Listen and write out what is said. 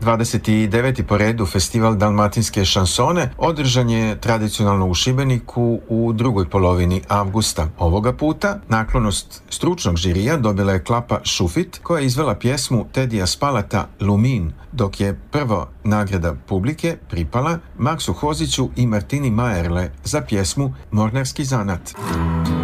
29. po redu festival dalmatinske šansone održan je tradicionalno u Šibeniku u drugoj polovini avgusta. Ovoga puta naklonost stručnog žirija dobila je Klapa Šufit koja je izvela pjesmu Tedija Spalata Lumin, dok je prva nagrada publike pripala Maksu Hoziću i Martini Majerle za pjesmu Mornarski zanat.